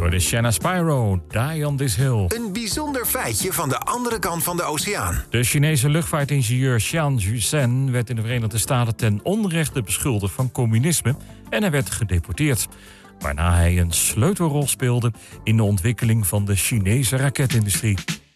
Door de Shanna Spyro, Die on This Hill. Een bijzonder feitje van de andere kant van de oceaan. De Chinese luchtvaartingenieur Xian Zhusen werd in de Verenigde Staten ten onrechte beschuldigd van communisme en hij werd gedeporteerd. Waarna hij een sleutelrol speelde in de ontwikkeling van de Chinese raketindustrie.